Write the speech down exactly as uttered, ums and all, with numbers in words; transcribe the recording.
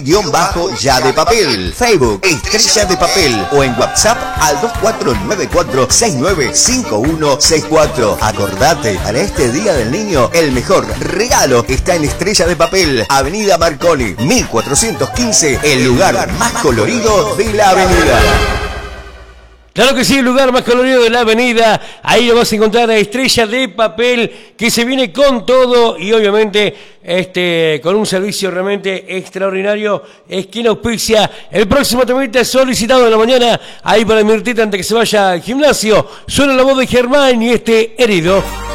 guión bajo ya de papel, Facebook Estrella de Papel o en WhatsApp al dos cuatro nueve cuatro seis nueve cinco uno seis cuatro. Acordate, para este Día del Niño el mejor regalo está en Estrella de Papel, Avenida Marconi mil cuatrocientos quince, el lugar más colorido de la avenida. Claro que sí, el lugar más colorido de la avenida. Ahí lo vas a encontrar a Estrella de Papel, que se viene con todo y obviamente este con un servicio realmente extraordinario. Es quien auspicia el próximo temita solicitado de la mañana. Ahí para Mirtita antes que se vaya al gimnasio. Suena la voz de Germán y este herido.